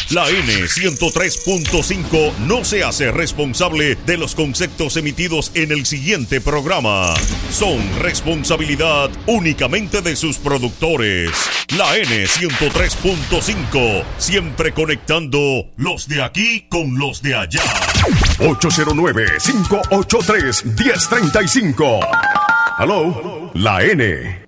La N103.5 no se hace responsable de los conceptos emitidos en el siguiente programa. Son responsabilidad únicamente de sus productores. La N103.5, siempre conectando los de aquí con los de allá. 809-583-1035. Hello, la N.